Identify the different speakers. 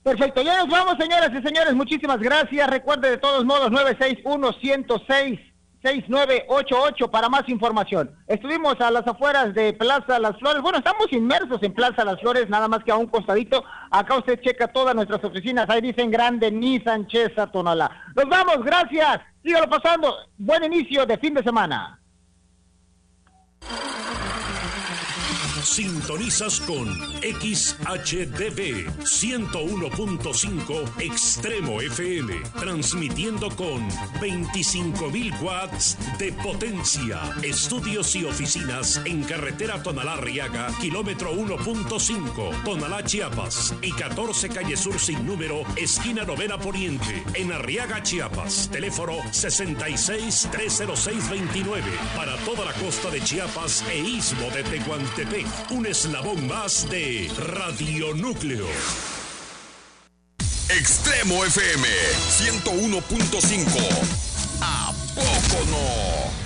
Speaker 1: Perfecto, ya nos vamos, señoras y señores, muchísimas gracias. Recuerde de todos modos 961-106-6988 para más información. Estuvimos a las afueras de Plaza Las Flores, bueno, estamos inmersos en Plaza Las Flores, nada más que a un costadito. Acá usted checa todas nuestras oficinas, ahí dicen Grande Nissan Chesa Tonalá. Nos vamos, gracias, sígalo pasando, buen inicio de fin de semana.
Speaker 2: Sintonizas con XHDB 101.5 Extremo FM, transmitiendo con 25.000 watts de potencia. Estudios y oficinas en carretera Tonalá-Arriaga, kilómetro 1.5, Tonalá, Chiapas, y 14 calle Sur sin número, esquina Novena Poniente, en Arriaga, Chiapas. Teléfono 66-306-29, para toda la costa de Chiapas e istmo de Tehuantepec. Un eslabón más de Radionúcleo.
Speaker 3: Extremo FM 101.5. ¿A poco no?